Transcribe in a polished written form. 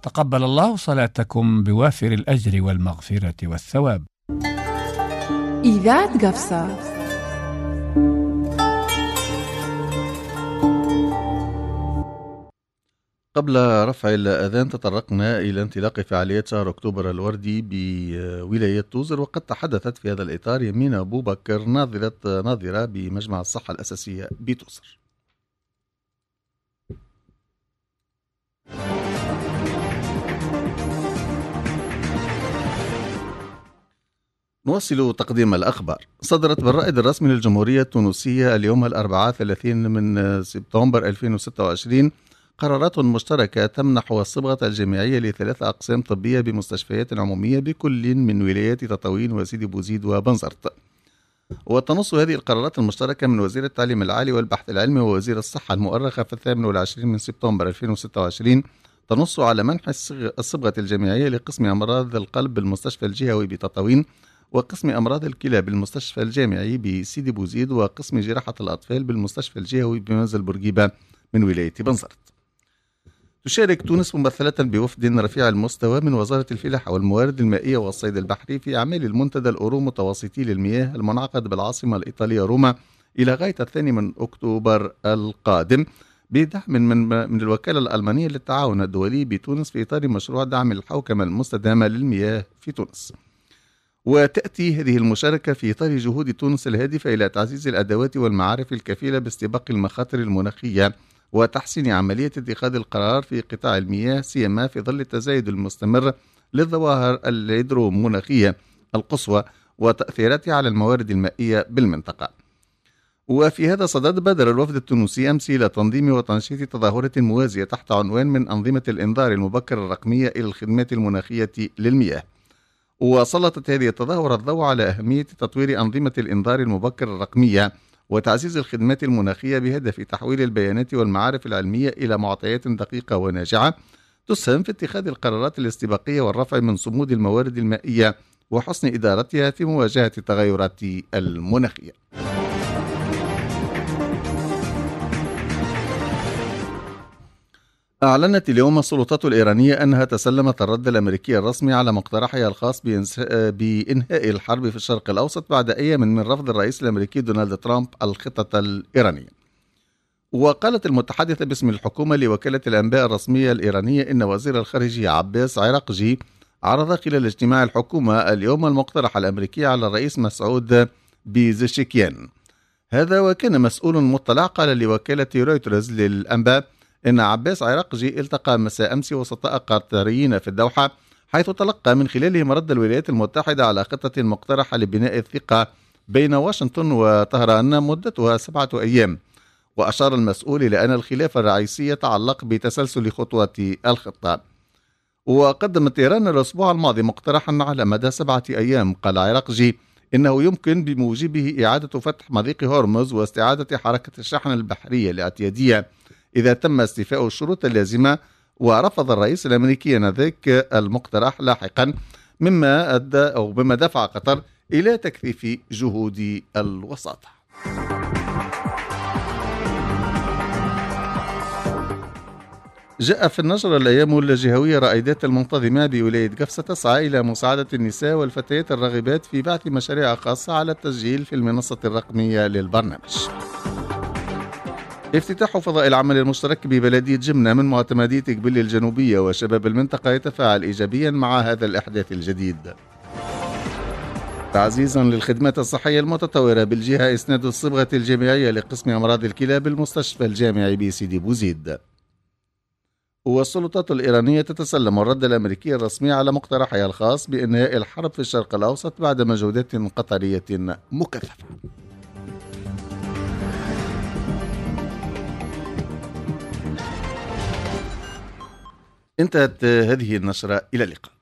تقبل الله صلاتكم بوافر الأجر والمغفرة والثواب. إذاعة قفصة. قبل رفع الأذان تطرقنا إلى انطلاق فعاليات شهر أكتوبر الوردي بولاية توزر، وقد تحدثت في هذا الإطار يمين أبو بكر ناظرة بمجمع الصحة الأساسية بتوزر. نواصل تقديم الأخبار. صدرت بالرائد الرسمي للجمهورية التونسية اليوم الأربعاء 30 من سبتمبر 2026 قرارات مشتركة تمنح الصبغة الجامعية ل3 أقسام طبية بمستشفيات عمومية بكل من ولايات تطاوين وسيدي بوزيد وبنزرت. وتنص هذه القرارات المشتركة من وزير التعليم العالي والبحث العلمي ووزير الصحة المؤرخة في 28 من سبتمبر 2026 تنص على منح الصبغة الجامعية لقسم أمراض القلب بالمستشفى الجهوي بتطاوين، وقسم أمراض الكلى بالمستشفى الجامعي بسيدي بوزيد، وقسم جراحة الأطفال بالمستشفى الجهوي بمنزل بورقيبة من ولاية بنزرت. تشارك تونس ممثلة بوفد رفيع المستوى من وزارة الفلاحة والموارد المائية والصيد البحري في أعمال المنتدى الأورو متوسطي للمياه المنعقد بالعاصمة الإيطالية روما إلى غاية 2 من أكتوبر القادم، بدعم من الوكالة الألمانية للتعاون الدولي بتونس في إطار مشروع دعم الحوكمة المستدامة للمياه في تونس. وتأتي هذه المشاركة في إطار جهود تونس الهادفة إلى تعزيز الأدوات والمعارف الكفيلة باستباق المخاطر المناخية وتحسين عملية اتخاذ القرار في قطاع المياه، سيما في ظل التزايد المستمر للظواهر الهيدرومناخية القصوى وتأثيراتها على الموارد المائية بالمنطقة. وفي هذا الصدد بادر الوفد التونسي أمس إلى تنظيم وتنشيط تظاهرة موازية تحت عنوان من أنظمة الإنذار المبكر الرقمية إلى الخدمات المناخية للمياه. وسلطت هذه التظاهرة الضوء على أهمية تطوير أنظمة الإنذار المبكر الرقمية وتعزيز الخدمات المناخية بهدف تحويل البيانات والمعارف العلمية إلى معطيات دقيقة وناجعة تسهم في اتخاذ القرارات الاستباقية والرفع من صمود الموارد المائية وحسن إدارتها في مواجهة التغيرات المناخية. أعلنت اليوم السلطات الإيرانية أنها تسلمت الرد الأمريكي الرسمي على مقترحها الخاص بإنهاء الحرب في الشرق الأوسط بعد أيام من رفض الرئيس الأمريكي دونالد ترامب الخطة الإيرانية. وقالت المتحدثة باسم الحكومة لوكالة الأنباء الرسمية الإيرانية إن وزير الخارجية عباس عراقجي عرض خلال اجتماع الحكومة اليوم المقترح الأمريكي على الرئيس مسعود بيزشكيان. هذا وكان مسؤول مطلع قال لوكالة رويترز للأنباء إن عباس عراقجي التقى مساء أمس وسطاء قطريين في الدوحة، حيث تلقى من خلالهم رد الولايات المتحدة على خطة مقترحة لبناء الثقة بين واشنطن وطهران مدتها 7 أيام. وأشار المسؤول إلى أن الخلاف الرئيسي يتعلق بتسلسل خطوات الخطة. وقدمت إيران الأسبوع الماضي مقترحا على مدى 7 أيام. قال عراقجي إنه يمكن بموجبه إعادة فتح مضيق هرمز واستعادة حركة الشحن البحرية الاعتيادية إذا تم استيفاء الشروط اللازمة. ورفض الرئيس الأمريكي آنذاك المقترح لاحقا، مما دفع قطر إلى تكثيف جهود الوساطة. جاء في النشر الأيام الجهوية رائدات المنتظمة بولاية قفصة تسعى إلى مساعدة النساء والفتيات الراغبات في بعث مشاريع خاصة على التسجيل في المنصة الرقمية للبرنامج. افتتاح فضاء العمل المشترك ببلدية جمنة من معتمدية قبيل الجنوبية وشباب المنطقة يتفاعل إيجابيا مع هذا الإحداث الجديد. تعزيزا للخدمات الصحية المتطورة بالجهة إسناد الصبغة الجامعية لقسم أمراض الكلى بالمستشفى الجامعي بسيدي بوزيد. والسلطات الإيرانية تتسلم الرد الأمريكي الرسمي على مقترحها الخاص بإنهاء الحرب في الشرق الأوسط بعد مجهودات قطرية مكثفة. انتهت هذه النشرة، إلى اللقاء.